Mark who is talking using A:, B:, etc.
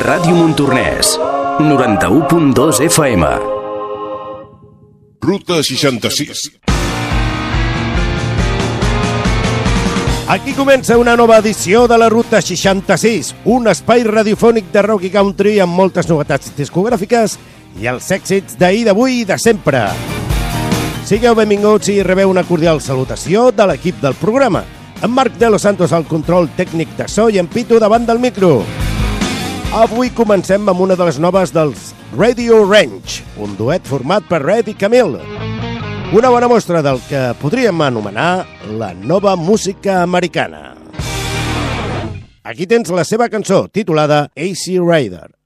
A: Ràdio Montornès, 91.2 FM.
B: Ruta 66.
C: Aquí comença una nova edició de la Ruta 66, un espai radiofònic de rock i country amb moltes novetats discogràfiques i els èxits d'ahir, d'avui i de sempre. Sigueu benvinguts i rebeu una cordial salutació de l'equip del programa. En Marc de los Santos al control tècnic de so i en Pitu davant del micro. Avui comencem amb una de les noves dels Radio Range, un duet format per Red i Camille. Una bona mostra del que podríem anomenar la nova música americana. Aquí tens la seva cançó, titulada AC Rider.